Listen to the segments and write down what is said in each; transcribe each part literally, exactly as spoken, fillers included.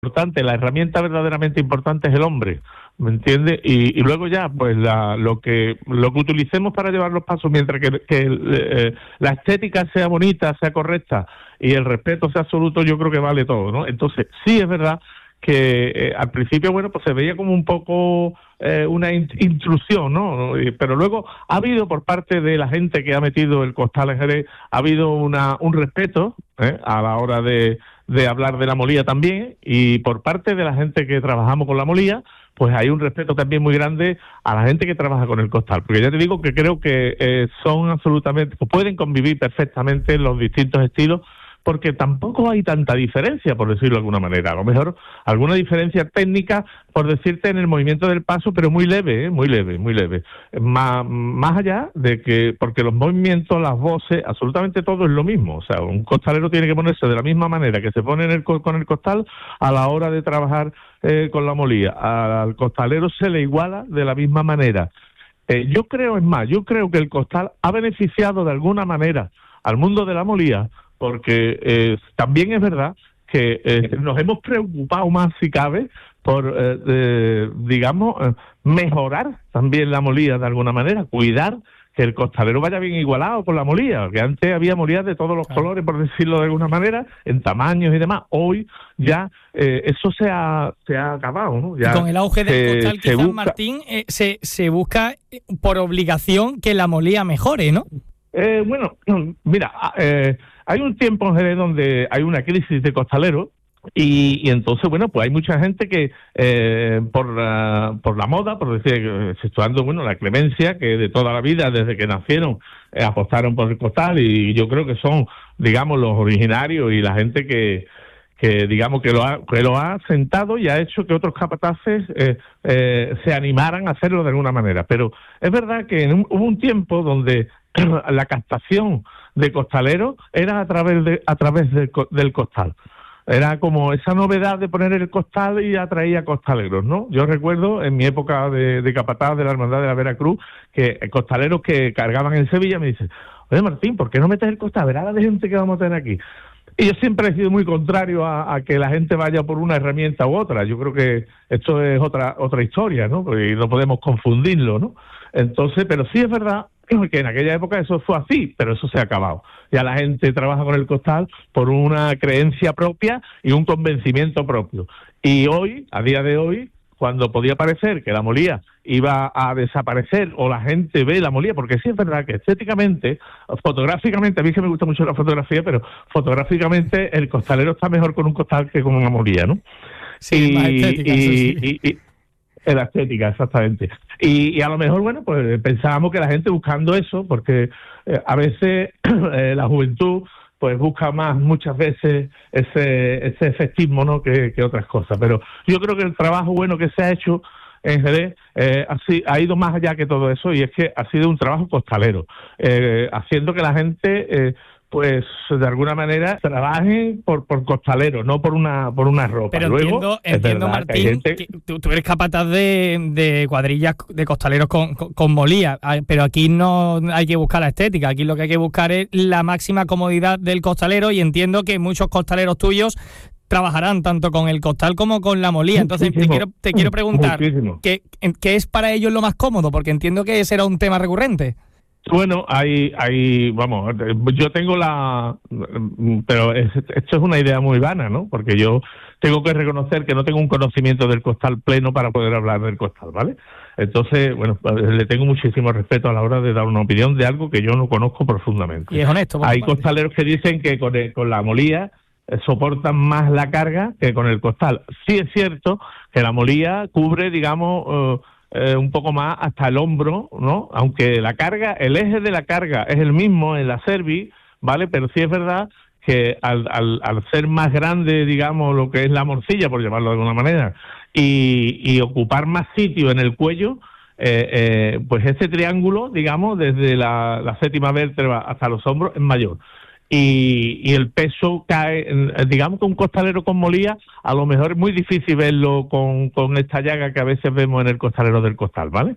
importante, la herramienta verdaderamente importante es el hombre, ¿me entiendes? Y, y luego ya, pues la, lo que lo que utilicemos para llevar los pasos, mientras que, que eh, la estética sea bonita, sea correcta y el respeto sea absoluto, yo creo que vale todo, ¿no? Entonces, sí es verdad que eh, al principio, bueno, pues se veía como un poco eh, una in- intrusión, ¿no? Y- Pero luego ha habido por parte de la gente que ha metido el costal en Jerez, ha habido una un respeto ¿eh? a la hora de, de hablar de la molía también, y por parte de la gente que trabajamos con la molía, pues hay un respeto también muy grande a la gente que trabaja con el costal, porque ya te digo que creo que eh, son absolutamente, pueden convivir perfectamente los distintos estilos, porque tampoco hay tanta diferencia, por decirlo de alguna manera. A lo mejor alguna diferencia técnica, por decirte, en el movimiento del paso, pero muy leve, ¿eh? muy leve, muy leve. Más, más allá de que, porque los movimientos, las voces, absolutamente todo es lo mismo. O sea, un costalero tiene que ponerse de la misma manera que se pone en el, con el costal a la hora de trabajar eh, con la molía. Al costalero se le iguala de la misma manera. Eh, yo creo, es más, yo creo que el costal ha beneficiado de alguna manera al mundo de la molía, porque eh, también es verdad que eh, nos hemos preocupado más, si cabe, por, eh, eh, digamos, eh, mejorar también la molía de alguna manera, cuidar que el costalero vaya bien igualado con la molía, que antes había molías de todos los Claro. colores, por decirlo de alguna manera, en tamaños y demás. Hoy ya eh, eso se ha, se ha acabado, ¿no? Ya Y con el auge del se- costal, se quizás, busca- Martín, eh, se, se busca eh, por obligación que la molía mejore, ¿no? Eh, bueno, mira, eh, hay un tiempo en Jerez donde hay una crisis de costaleros y, y entonces, bueno, pues hay mucha gente que eh, por, la, por la moda, por decir, eh, exceptuando, bueno, la clemencia, que de toda la vida, desde que nacieron, eh, apostaron por el costal, y yo creo que son, digamos, los originarios y la gente que que digamos que lo ha que lo ha sentado y ha hecho que otros capataces eh, eh, se animaran a hacerlo de alguna manera. Pero es verdad que en un, hubo un tiempo donde la captación de costaleros era a través de a través del, del costal. Era como esa novedad de poner el costal y atraía costaleros, ¿no? Yo recuerdo en mi época de, de capataz de la Hermandad de la Veracruz que costaleros que cargaban en Sevilla me dicen: oye, Martín, ¿por qué no metes el costal? Verá la de gente que vamos a tener aquí. Y yo siempre he sido muy contrario a, a que la gente vaya por una herramienta u otra. Yo creo que esto es otra otra historia, ¿no? Porque no podemos confundirlo, ¿no? Entonces, pero sí es verdad que en aquella época eso fue así, pero eso se ha acabado. Ya la gente trabaja con el costal por una creencia propia y un convencimiento propio. Y hoy, a día de hoy, cuando podía parecer que la molía iba a desaparecer o la gente ve la molía, porque sí es verdad que estéticamente, fotográficamente, a mí que me gusta mucho la fotografía, pero fotográficamente el costalero está mejor con un costal que con una molía, ¿no? Sí, y, más estética, eso sí. y, y, en la estética, exactamente. Y, y a lo mejor, bueno, pues pensábamos que la gente buscando eso, porque eh, a veces eh, la juventud pues busca más muchas veces ese ese efectismo, ¿no? que, que otras cosas. Pero yo creo que el trabajo bueno que se ha hecho en Jerez eh, así, ha ido más allá que todo eso, y es que ha sido un trabajo costalero, eh, haciendo que la gente eh, pues de alguna manera trabajen por por costalero, no por una por una ropa. Pero Luego, entiendo, es entiendo verdad que hay Martín, gente... que tú, tú eres capataz de, de cuadrillas de costaleros con, con, con molía, ah, pero aquí no hay que buscar la estética, aquí lo que hay que buscar es la máxima comodidad del costalero, y entiendo que muchos costaleros tuyos trabajarán tanto con el costal como con la molía. Entonces te Muchísimo, quiero, te quiero preguntar, muchísimo. ¿qué, ¿qué es para ellos lo más cómodo? Porque entiendo que ese era un tema recurrente. Bueno, hay, hay, vamos, yo tengo la, pero es, esto es una idea muy vana, ¿no? Porque yo tengo que reconocer que no tengo un conocimiento del costal pleno para poder hablar del costal, ¿vale? Entonces, bueno, le tengo muchísimo respeto a la hora de dar una opinión de algo que yo no conozco profundamente. Y es honesto, por tu Hay parte. costaleros que dicen que con, el, con la molía eh, soportan más la carga que con el costal. Sí es cierto que la molía cubre, digamos, eh, Eh, un poco más hasta el hombro, ¿no? Aunque la carga, el eje de la carga es el mismo en la cerviz, ¿vale? Pero sí es verdad que al, al, al ser más grande, digamos, lo que es la morcilla, por llamarlo de alguna manera, y, y ocupar más sitio en el cuello, eh, eh, pues ese triángulo, digamos, desde la, la séptima vértebra hasta los hombros es mayor. Y, y el peso cae, digamos que un costalero con molía a lo mejor es muy difícil verlo con, con esta llaga que a veces vemos en el costalero del costal, ¿vale?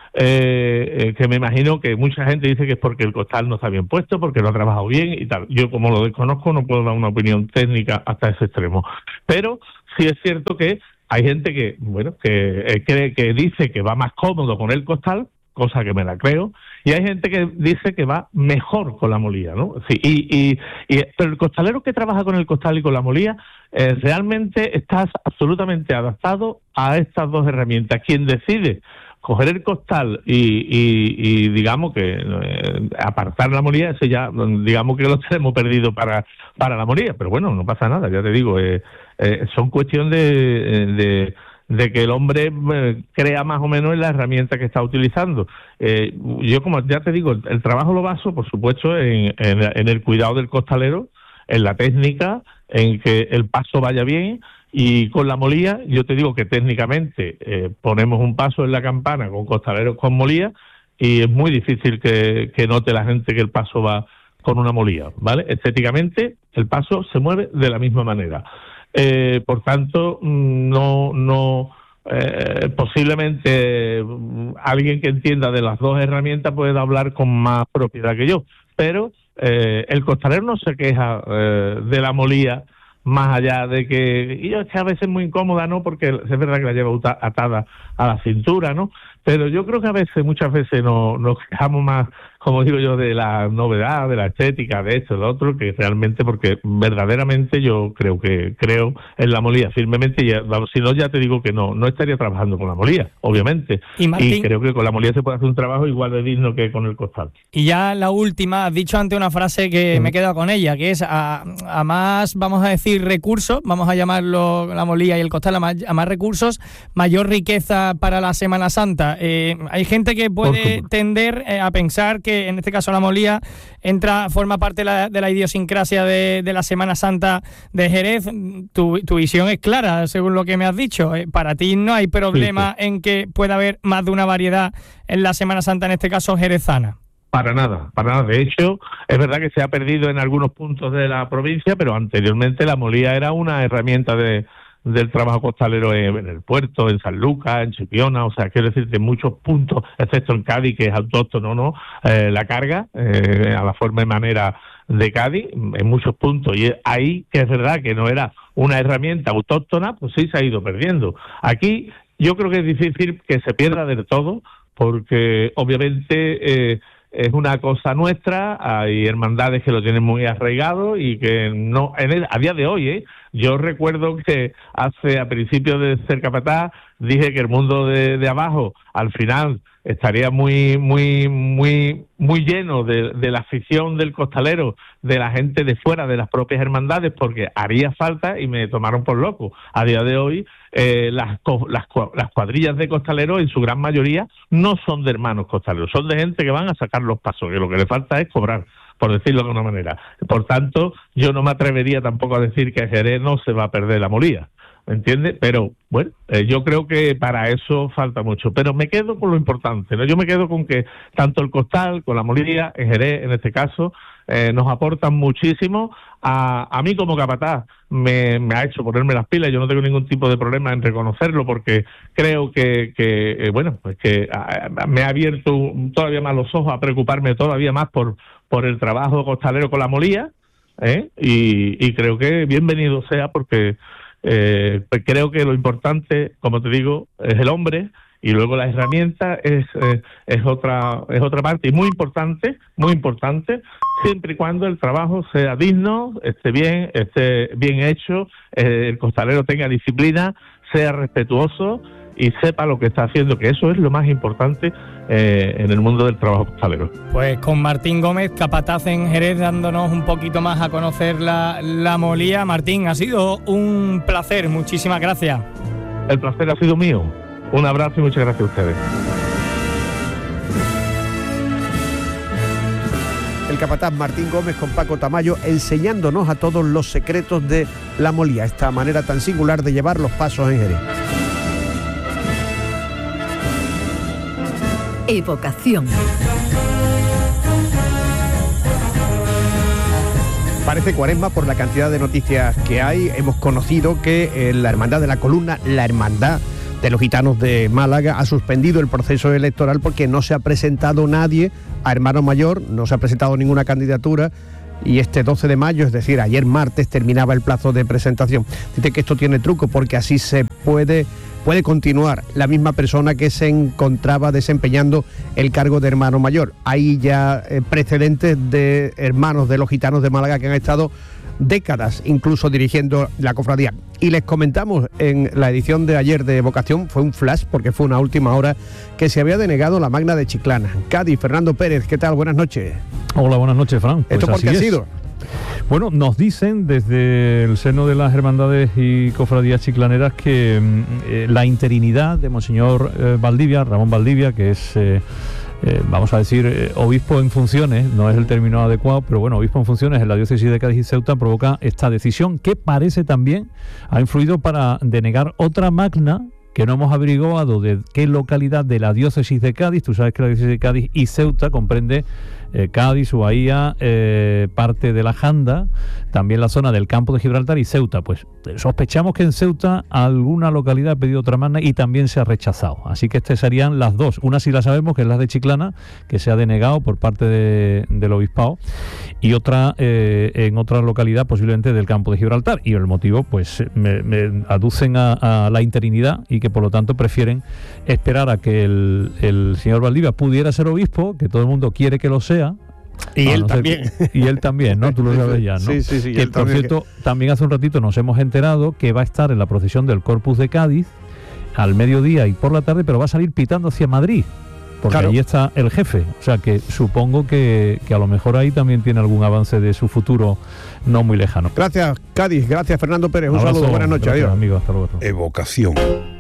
eh, eh, que me imagino que mucha gente dice que es porque el costal no está bien puesto, porque no ha trabajado bien y tal. Yo, como lo desconozco, no puedo dar una opinión técnica hasta ese extremo. Pero sí es cierto que hay gente que, bueno, que, eh, que, que dice que va más cómodo con el costal, cosa que me la creo, y hay gente que dice que va mejor con la molía, ¿no? Sí, y, y, y pero el costalero que trabaja con el costal y con la molía eh, realmente está absolutamente adaptado a estas dos herramientas. Quien decide coger el costal y, y, y digamos que eh, apartar la molía, ese ya digamos que lo tenemos perdido para para la molía, pero bueno, no pasa nada, ya te digo, eh, eh, son cuestión de, de de que el hombre eh, crea más o menos en la herramienta que está utilizando. Eh, yo, como ya te digo, el, el trabajo lo baso, por supuesto, en, en, en el cuidado del costalero, en la técnica, en que el paso vaya bien, y con la molía, yo te digo que técnicamente eh, ponemos un paso en la campana con costaleros con molía, y es muy difícil que, que note la gente que el paso va con una molía, ¿vale? Estéticamente, el paso se mueve de la misma manera. Eh, por tanto, no, no eh, posiblemente alguien que entienda de las dos herramientas pueda hablar con más propiedad que yo, pero eh, el costalero no se queja eh, de la molía, más allá de que, y es que a veces es muy incómoda, ¿no? Porque es verdad que la lleva atada a la cintura, ¿no? Pero yo creo que a veces, muchas veces nos, nos quejamos más, como digo yo, de la novedad, de la estética, de esto, de lo otro, que realmente, porque verdaderamente yo creo que creo en la molía firmemente, y si no, ya te digo que no, no estaría trabajando con la molía, obviamente. Y, Martín, y creo que con la molía se puede hacer un trabajo igual de digno que con el costal. Y ya la última, has dicho antes una frase que sí. me he quedado con ella, que es a, a más, vamos a decir, recursos, vamos a llamarlo la molía y el costal, a más, a más recursos, mayor riqueza para la Semana Santa. Eh, hay gente que puede tender eh, a pensar que en este caso la molía entra, forma parte de la, de la idiosincrasia de, de la Semana Santa de Jerez. Tu, tu visión es clara, según lo que me has dicho. Eh, para ti no hay problema sí, sí. en que pueda haber más de una variedad en la Semana Santa, en este caso jerezana. Para nada, para nada. De hecho, es verdad que se ha perdido en algunos puntos de la provincia, pero anteriormente la molía era una herramienta de del trabajo costalero en, en el puerto, en San Lucas, en Chipiona, o sea, quiero decir, de muchos puntos, excepto en Cádiz, que es autóctono, ¿no? Eh, la carga, eh, a la forma y manera de Cádiz, en muchos puntos, y ahí, que es verdad que no era una herramienta autóctona, pues sí se ha ido perdiendo. Aquí, yo creo que es difícil que se pierda del todo, porque obviamente eh, es una cosa nuestra, hay hermandades que lo tienen muy arraigado y que no, en el, a día de hoy, ¿eh? Yo recuerdo que hace, a principios de ser capataz, dije que el mundo de, de abajo, al final, estaría muy, muy, muy, muy lleno de, de la afición del costalero, de la gente de fuera, de las propias hermandades, porque haría falta y me tomaron por loco. A día de hoy, eh, las, las, las cuadrillas de costaleros, en su gran mayoría, no son de hermanos costaleros, son de gente que van a sacar los pasos, que lo que le falta es cobrar, por decirlo de una manera. Por tanto, yo no me atrevería tampoco a decir que a Jerez no se va a perder la molía, ¿me entiendes? Pero, bueno, eh, yo creo que para eso falta mucho. Pero me quedo con lo importante, ¿no? Yo me quedo con que tanto el costal, con la molía, en Jerez, en este caso, eh, nos aportan muchísimo. A, a mí como capataz me, me ha hecho ponerme las pilas, yo no tengo ningún tipo de problema en reconocerlo, porque creo que, que eh, bueno, pues que a, a, me ha abierto todavía más los ojos a preocuparme todavía más por, por el trabajo costalero con la molía, ¿eh? y, y creo que bienvenido sea, porque eh, pues creo que lo importante, como te digo, es el hombre, y luego la herramienta es eh, es otra es otra parte, y muy importante, muy importante, siempre y cuando el trabajo sea digno, esté bien, esté bien hecho, eh, el costalero tenga disciplina, sea respetuoso y sepa lo que está haciendo, que eso es lo más importante eh, en el mundo del trabajo costalero. Pues con Martín Gómez, capataz en Jerez, dándonos un poquito más a conocer la, la molía. Martín, ha sido un placer, muchísimas gracias. El placer ha sido mío. Un abrazo y muchas gracias a ustedes. El capataz Martín Gómez con Paco Tamayo enseñándonos a todos los secretos de la molía, esta manera tan singular de llevar los pasos en Jerez. Evocación. Parece cuaresma por la cantidad de noticias que hay. Hemos conocido que eh, la Hermandad de la Columna, la Hermandad de los Gitanos de Málaga ha suspendido el proceso electoral porque no se ha presentado nadie a hermano mayor, no se ha presentado ninguna candidatura. Y este doce de mayo, es decir, ayer martes, terminaba el plazo de presentación. Dice que esto tiene truco porque así se puede, puede continuar la misma persona que se encontraba desempeñando el cargo de hermano mayor. Hay ya eh, precedentes de hermanos de los Gitanos de Málaga que han estado décadas incluso dirigiendo la cofradía. Y les comentamos en la edición de ayer de Vocación, fue un flash porque fue una última hora, que se había denegado la Magna de Chiclana. Cádiz, Fernando Pérez, ¿qué tal? Buenas noches. Hola, buenas noches, Fran. Pues ¿esto por qué ha sido? Bueno, nos dicen desde el seno de las hermandades y cofradías chiclaneras que eh, la interinidad de Monseñor eh, Valdivia, Ramón Valdivia, que es... Eh, Eh, vamos a decir, eh, obispo en funciones, no es el término adecuado, pero bueno, obispo en funciones en la diócesis de Cádiz y Ceuta, provoca esta decisión que parece también ha influido para denegar otra magna que no hemos averiguado de qué localidad de la diócesis de Cádiz. Tú sabes que la diócesis de Cádiz y Ceuta comprende eh, Cádiz, Bahía, eh, parte de la Janda, también la zona del campo de Gibraltar y Ceuta. Pues sospechamos que en Ceuta alguna localidad ha pedido otra magna y también se ha rechazado. Así que estas serían las dos. Una sí la sabemos, que es la de Chiclana, que se ha denegado por parte de, del obispado, y otra eh, en otra localidad posiblemente del campo de Gibraltar. Y el motivo, pues me, me aducen a, a la interinidad y que por lo tanto prefieren esperar a que el, el señor Valdivia pudiera ser obispo, que todo el mundo quiere que lo sea. Y ah, él no también. Sé, y él también, ¿no? Tú lo sabes ya, ¿no? Sí, sí, sí. Que por también cierto, que... también hace un ratito nos hemos enterado que va a estar en la procesión del Corpus de Cádiz al mediodía y por la tarde, pero va a salir pitando hacia Madrid, porque claro, allí está el jefe. O sea que supongo que, que a lo mejor ahí también tiene algún avance de su futuro no muy lejano. Gracias, Cádiz. Gracias, Fernando Pérez. Un Abrazo, saludo. Buenas noches. Gracias, adiós. Amigo, hasta luego. Evocación.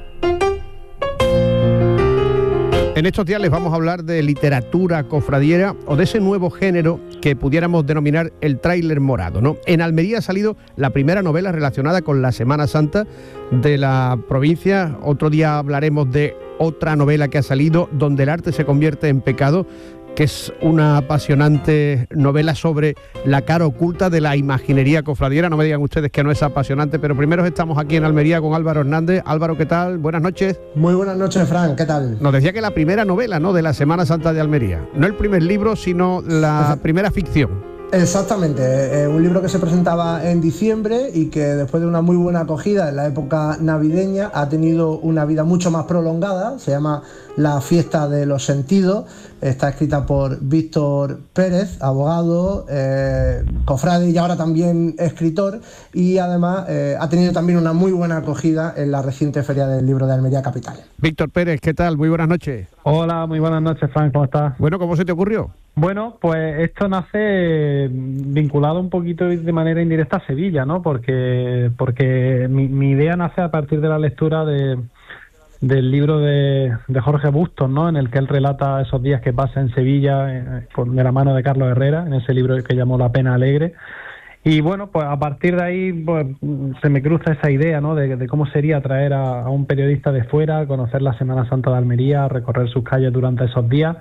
En estos días les vamos a hablar de literatura cofradiera o de ese nuevo género que pudiéramos denominar el tráiler morado, ¿no? En Almería ha salido la primera novela relacionada con la Semana Santa de la provincia. Otro día hablaremos de otra novela que ha salido, Donde el arte se convierte en pecado, que es una apasionante novela sobre la cara oculta de la imaginería cofradiera. No me digan ustedes que no es apasionante, pero primero estamos aquí en Almería con Álvaro Hernández. Álvaro, ¿qué tal? Buenas noches. Muy buenas noches, Fran, ¿qué tal? Nos decía que la primera novela, ¿no?, de la Semana Santa de Almería. No el primer libro, sino la primera ficción. Exactamente, eh, un libro que se presentaba en diciembre y que después de una muy buena acogida en la época navideña ha tenido una vida mucho más prolongada. Se llama La fiesta de los sentidos. Está escrita por Víctor Pérez, abogado, eh, cofrade y ahora también escritor, y además eh, ha tenido también una muy buena acogida en la reciente Feria del Libro de Almería Capital. Víctor Pérez, ¿qué tal? Muy buenas noches. Hola, muy buenas noches, Frank, ¿cómo estás? Bueno, ¿cómo se te ocurrió? Bueno, pues esto nace vinculado un poquito de manera indirecta a Sevilla, ¿no? Porque porque mi, mi idea nace a partir de la lectura de del libro de, de Jorge Bustos, ¿no?, en el que él relata esos días que pasa en Sevilla eh, con, de la mano de Carlos Herrera, en ese libro que llamó La pena alegre. Y bueno, pues a partir de ahí pues, se me cruza esa idea, ¿no?, de, de cómo sería traer a, a un periodista de fuera, conocer la Semana Santa de Almería, recorrer sus calles durante esos días.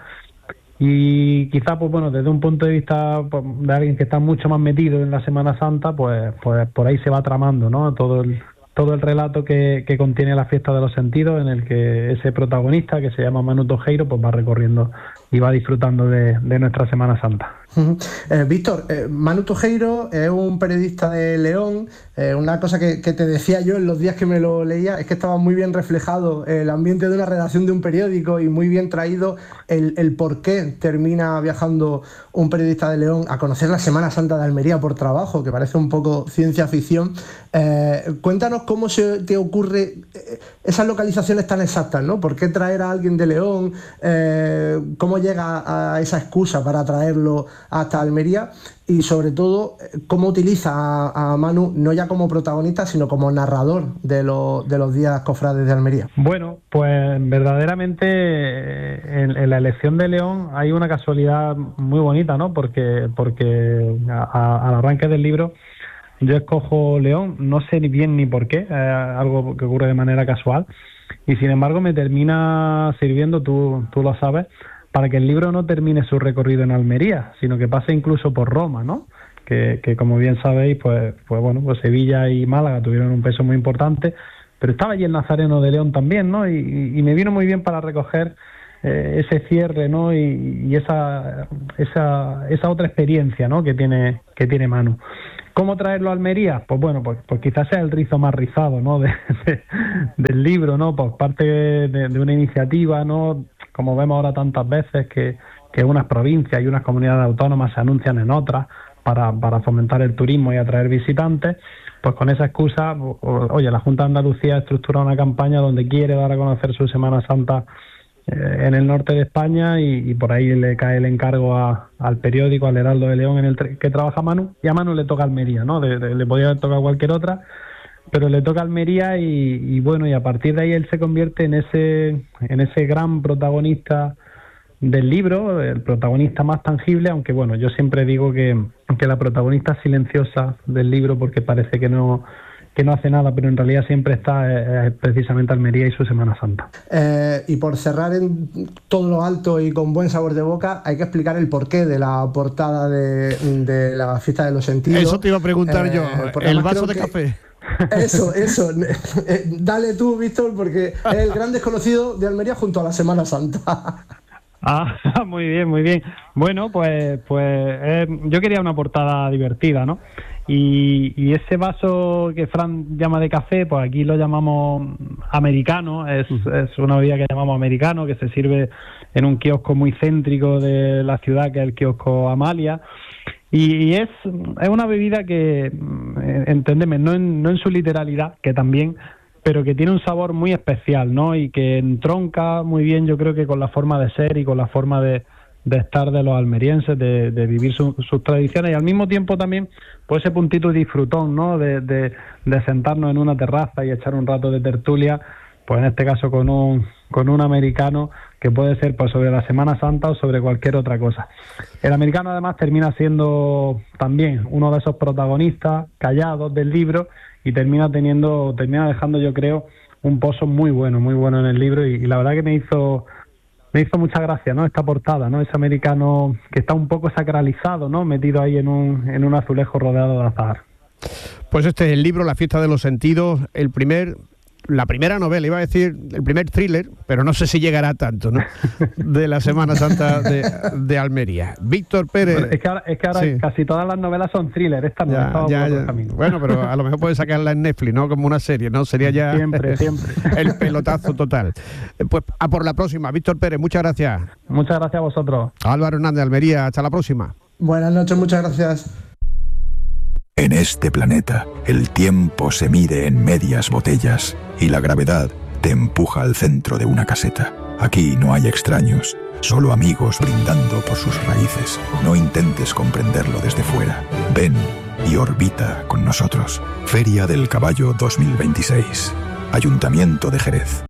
Y quizá, pues bueno, desde un punto de vista pues, de alguien que está mucho más metido en la Semana Santa, pues, pues por ahí se va tramando, ¿no?, todo el todo el relato que, que contiene la fiesta de los sentidos, en el que ese protagonista, que se llama Manu Tojeiro, pues va recorriendo y va disfrutando de, de nuestra Semana Santa. Uh-huh. eh, Víctor, eh, Manu Tojeiro es un periodista de León. Eh, una cosa que, que te decía yo en los días que me lo leía es que estaba muy bien reflejado el ambiente de una redacción de un periódico y muy bien traído el, el por qué termina viajando un periodista de León a conocer la Semana Santa de Almería por trabajo, que parece un poco ciencia ficción. Eh, cuéntanos cómo se te ocurre esas localizaciones tan exactas, ¿no? ¿Por qué traer a alguien de León? Eh, ¿Cómo llega a esa excusa para traerlo hasta Almería? Y sobre todo, ¿cómo utiliza a, a Manu no ya como protagonista, sino como narrador de, lo, de los días cofrades de Almería? Bueno, pues verdaderamente en, en la elección de León hay una casualidad muy bonita, ¿no? Porque, porque a, a, al arranque del libro yo escojo León, no sé ni bien ni por qué, eh, algo que ocurre de manera casual, y sin embargo me termina sirviendo, tú, tú lo sabes, para que el libro no termine su recorrido en Almería, sino que pase incluso por Roma, ¿no? Que, que como bien sabéis, pues, pues bueno, pues Sevilla y Málaga tuvieron un peso muy importante, pero estaba allí el Nazareno de León también, ¿no? Y, y me vino muy bien para recoger eh, ese cierre, ¿no? Y, y esa, esa esa otra experiencia, ¿no? Que tiene que tiene Manu. ¿Cómo traerlo a Almería? Pues bueno, pues, pues quizás sea el rizo más rizado, ¿no? De, de, del libro, ¿no? Por parte de, de una iniciativa, ¿no? Como vemos ahora tantas veces que, que unas provincias y unas comunidades autónomas se anuncian en otras para, para fomentar el turismo y atraer visitantes, pues con esa excusa, o, oye, la Junta de Andalucía estructura una campaña donde quiere dar a conocer su Semana Santa en el norte de España y, y por ahí le cae el encargo a, al periódico, al Heraldo de León en el que trabaja Manu, y a Manu le toca Almería, ¿no? De, de, le podía haber tocado cualquier otra, pero le toca Almería y, y bueno, y a partir de ahí él se convierte en ese en ese gran protagonista del libro, el protagonista más tangible, aunque bueno, yo siempre digo que, que la protagonista silenciosa del libro, porque parece que no que no hace nada, pero en realidad siempre está eh, precisamente Almería y su Semana Santa. Eh, y por cerrar en todo lo alto y con buen sabor de boca, hay que explicar el porqué de la portada de, de la Fiesta de los Sentidos. Eso te iba a preguntar eh, yo, el vaso de que... café. Eso, eso. Dale tú, Víctor, porque es el gran desconocido de Almería junto a la Semana Santa. Ah, muy bien, muy bien. Bueno, pues, pues eh, yo quería una portada divertida, ¿no? Y, y ese vaso que Fran llama de café, pues aquí lo llamamos americano, es, es una bebida que llamamos americano, que se sirve en un kiosco muy céntrico de la ciudad, que es el kiosco Amalia. Y, y es, es una bebida que, entendeme, no en, no en su literalidad, que también, pero que tiene un sabor muy especial, ¿no? Y que entronca muy bien, yo creo que con la forma de ser y con la forma de, de estar de los almerienses, de, de vivir su, sus tradiciones, y al mismo tiempo también pues ese puntito disfrutón, ¿no? De, de, de sentarnos en una terraza y echar un rato de tertulia, pues en este caso con un con un americano, que puede ser pues sobre la Semana Santa o sobre cualquier otra cosa. El americano además termina siendo también uno de esos protagonistas callados del libro y termina teniendo, termina dejando, yo creo, un pozo muy bueno, muy bueno en el libro, y, y la verdad que me hizo me hizo mucha gracia, ¿no? Esta portada, ¿no? Ese americano que está un poco sacralizado, ¿no? Metido ahí en un, en un azulejo rodeado de azahar. Pues este es el libro La Fiesta de los Sentidos, el primer, la primera novela, iba a decir el primer thriller, pero no sé si llegará a tanto, ¿no? De la Semana Santa de, de Almería. Víctor Pérez. Bueno, es que ahora, es que ahora sí. Casi todas las novelas son thrillers, esta no, ya, estaba ya, por ya. otro camino. Bueno, pero a lo mejor puedes sacarla en Netflix, ¿no? Como una serie, ¿no? Sería ya siempre, siempre. El pelotazo total. Pues a por la próxima. Víctor Pérez, muchas gracias. Muchas gracias a vosotros. Álvaro Hernández, Almería, hasta la próxima. Buenas noches, muchas gracias. En este planeta, el tiempo se mide en medias botellas y la gravedad te empuja al centro de una caseta. Aquí no hay extraños, solo amigos brindando por sus raíces. No intentes comprenderlo desde fuera. Ven y orbita con nosotros. Feria del Caballo dos mil veintiséis. Ayuntamiento de Jerez.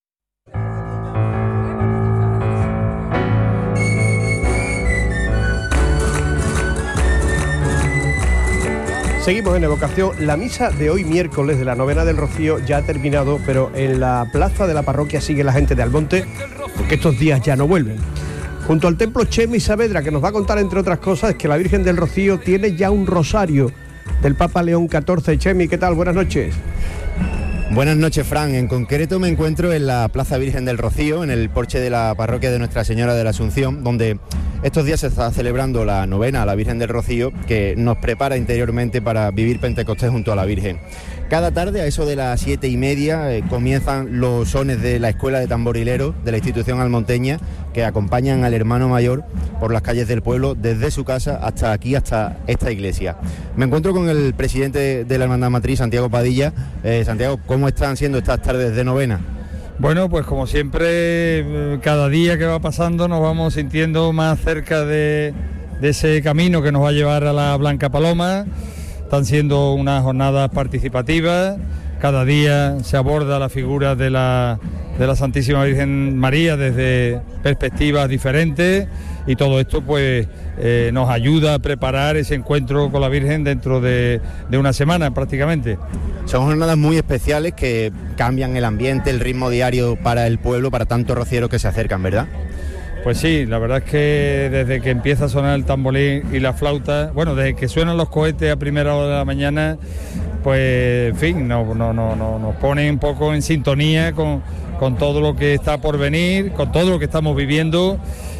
Seguimos en Evocación. La misa de hoy miércoles de la novena del Rocío ya ha terminado, pero en la plaza de la parroquia sigue la gente de Almonte, porque estos días ya no vuelven. Junto al templo Chemi Saavedra, que nos va a contar, entre otras cosas, que la Virgen del Rocío tiene ya un rosario del Papa León catorce. Chemi, ¿qué tal? Buenas noches. Buenas noches, Fran. En concreto me encuentro en la Plaza Virgen del Rocío, en el porche de la parroquia de Nuestra Señora de la Asunción, donde estos días se está celebrando la novena a la Virgen del Rocío, que nos prepara interiormente para vivir Pentecostés junto a la Virgen. Cada tarde, a eso de las siete y media, eh, comienzan los sones de la Escuela de Tamborileros de la institución almonteña, que acompañan al hermano mayor por las calles del pueblo, desde su casa hasta aquí, hasta esta iglesia. Me encuentro con el presidente de la Hermandad Matriz, Santiago Padilla. Eh, Santiago, ¿cómo están siendo estas tardes de novena? Bueno, pues como siempre, cada día que va pasando nos vamos sintiendo más cerca de, de ese camino que nos va a llevar a la Blanca Paloma. Están siendo unas jornadas participativas, cada día se aborda la figura de la, de la Santísima Virgen María desde perspectivas diferentes, y todo esto pues eh, nos ayuda a preparar ese encuentro con la Virgen dentro de, de una semana prácticamente. Son jornadas muy especiales que cambian el ambiente, el ritmo diario para el pueblo, para tantos rocieros que se acercan, ¿verdad? Pues sí, la verdad es que desde que empieza a sonar el tambolín y la flauta, bueno, desde que suenan los cohetes a primera hora de la mañana, pues en fin, no, no, no, no, nos pone un poco en sintonía con, con todo lo que está por venir, con todo lo que estamos viviendo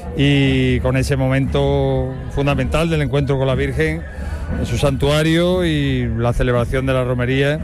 y con ese momento fundamental del encuentro con la Virgen en su santuario y la celebración de la romería,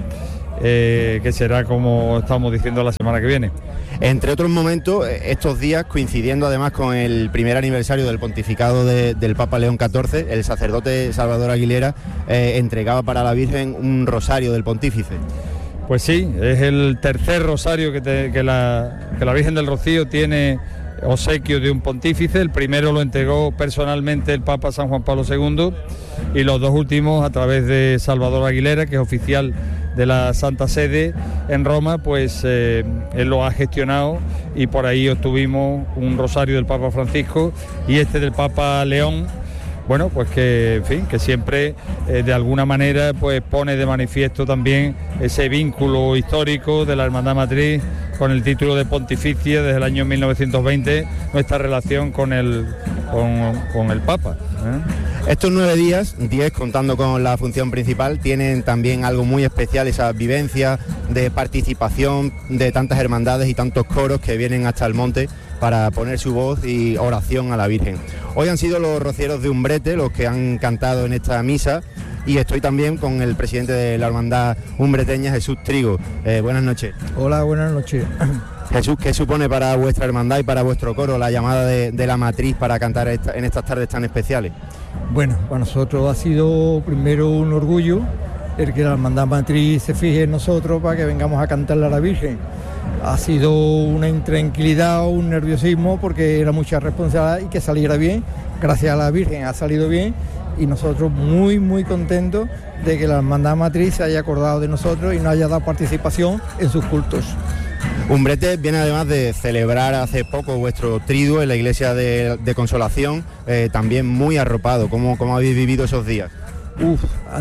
eh, que será, como estamos diciendo, la semana que viene. Entre otros momentos, estos días, coincidiendo además con el primer aniversario del pontificado de, del Papa León catorce, el sacerdote Salvador Aguilera eh, entregaba para la Virgen un rosario del pontífice. Pues sí, es el tercer rosario que, te, que, la, que la Virgen del Rocío tiene obsequio de un pontífice. El primero lo entregó personalmente el Papa San Juan Pablo segundo y los dos últimos a través de Salvador Aguilera, que es oficial de la Santa Sede en Roma, pues eh, él lo ha gestionado y por ahí obtuvimos un rosario del Papa Francisco y este del Papa León. Bueno, pues que, en fin, que siempre eh, de alguna manera pues pone de manifiesto también ese vínculo histórico de la Hermandad Matriz con el título de pontificia desde el año mil novecientos veinte, nuestra relación con el, con, con el Papa, ¿eh? Estos nueve días, diez contando con la función principal, tienen también algo muy especial, esa vivencia de participación de tantas hermandades y tantos coros que vienen hasta el monte para poner su voz y oración a la Virgen. Hoy han sido los rocieros de Umbrete los que han cantado en esta misa y estoy también con el presidente de la hermandad umbreteña, Jesús Trigo. Eh, buenas noches. Hola, buenas noches. Jesús, ¿qué supone para vuestra hermandad y para vuestro coro la llamada de, de la matriz para cantar esta, en estas tardes tan especiales? Bueno, para nosotros ha sido primero un orgullo el que la hermandad matriz se fije en nosotros para que vengamos a cantarle a la Virgen. Ha sido una intranquilidad, un nerviosismo, porque era mucha responsabilidad y que saliera bien. Gracias a la Virgen ha salido bien y nosotros muy, muy contentos de que la hermandad matriz se haya acordado de nosotros y nos haya dado participación en sus cultos. Umbrete viene además de celebrar hace poco vuestro triduo en la iglesia de, de Consolación, eh, también muy arropado. ¿Cómo, cómo habéis vivido esos días? Uf, han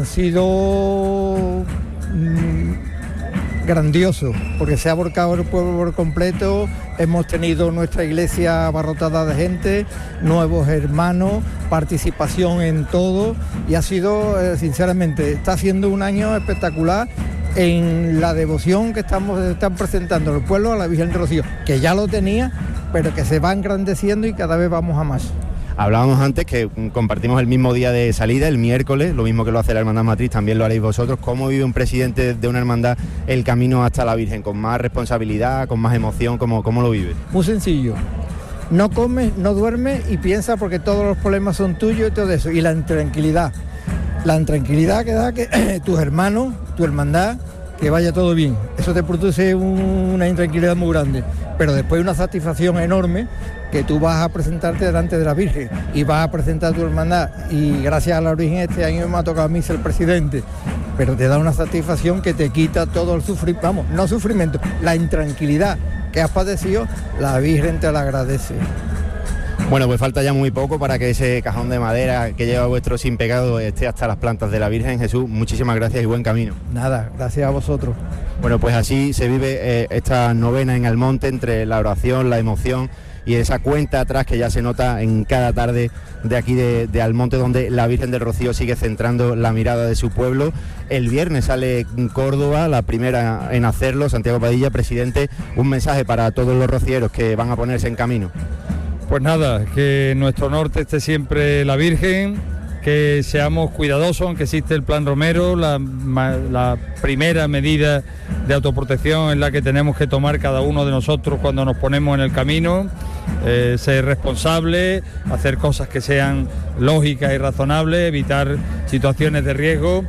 sido mmm, grandiosos, porque se ha volcado el pueblo por completo. Hemos tenido nuestra iglesia abarrotada de gente, nuevos hermanos, participación en todo y ha sido, eh, sinceramente, está siendo un año espectacular en la devoción que estamos están presentando el pueblo a la Virgen del Rocío, que ya lo tenía, pero que se va engrandeciendo y cada vez vamos a más. Hablábamos antes que compartimos el mismo día de salida, el miércoles, lo mismo que lo hace la Hermandad Matriz, también lo haréis vosotros. ¿Cómo vive un presidente de una hermandad el camino hasta la Virgen? ¿Con más responsabilidad, con más emoción? ¿Cómo, cómo lo vive? Muy sencillo. No comes, no duermes y piensa porque todos los problemas son tuyos y todo eso. Y la intranquilidad. La intranquilidad que da que tus hermanos, tu hermandad, que vaya todo bien. Eso te produce un, una intranquilidad muy grande. Pero después una satisfacción enorme que tú vas a presentarte delante de la Virgen y vas a presentar tu hermandad y gracias a la Virgen este año me ha tocado a mí ser el presidente, pero te da una satisfacción que te quita todo el sufrimiento, vamos, no sufrimiento, la intranquilidad que has padecido, la Virgen te la agradece. Bueno, pues falta ya muy poco para que ese cajón de madera que lleva vuestro sin pecado esté hasta las plantas de la Virgen. Jesús, muchísimas gracias y buen camino. Nada, gracias a vosotros. Bueno, pues así se vive eh, esta novena en Almonte, entre la oración, la emoción y esa cuenta atrás que ya se nota en cada tarde de aquí de, de Almonte, donde la Virgen del Rocío sigue centrando la mirada de su pueblo. El viernes sale Córdoba, la primera en hacerlo. Santiago Padilla, presidente, un mensaje para todos los rocieros que van a ponerse en camino. Pues nada, que en nuestro norte esté siempre la Virgen, que seamos cuidadosos, aunque existe el Plan Romero, la, la primera medida de autoprotección es la que tenemos que tomar cada uno de nosotros cuando nos ponemos en el camino, eh, ser responsable, hacer cosas que sean lógicas y razonables, evitar situaciones de riesgo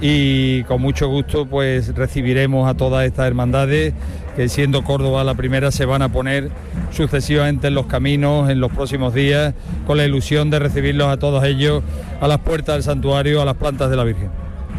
y con mucho gusto pues recibiremos a todas estas hermandades que siendo Córdoba la primera se van a poner sucesivamente en los caminos en los próximos días con la ilusión de recibirlos a todos ellos a las puertas del santuario, a las plantas de la Virgen.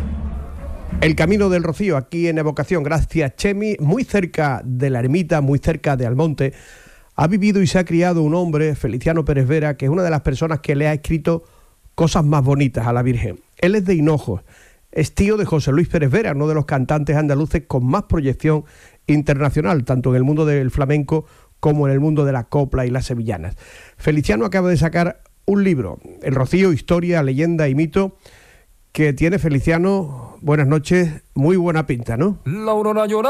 El Camino del Rocío aquí en Evocación, gracias Chemi, muy cerca de la ermita, muy cerca de Almonte, ha vivido y se ha criado un hombre, Feliciano Pérez Vera, que es una de las personas que le ha escrito cosas más bonitas a la Virgen. Él es de Hinojos, es tío de José Luis Pérez Vera, uno de los cantantes andaluces con más proyección internacional, tanto en el mundo del flamenco como en el mundo de la copla y las sevillanas. Feliciano acaba de sacar un libro, El Rocío, historia, leyenda y mito, que tiene, Feliciano, buenas noches, muy buena pinta, ¿no? La aurora llora.